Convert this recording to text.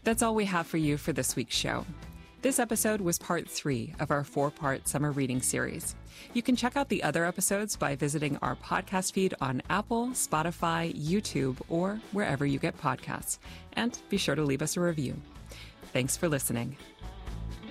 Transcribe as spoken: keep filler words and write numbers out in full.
That's all we have for you for this week's show. This episode was part three of our four-part summer reading series. You can check out the other episodes by visiting our podcast feed on Apple, Spotify, YouTube, or wherever you get podcasts. And be sure to leave us a review. Thanks for listening.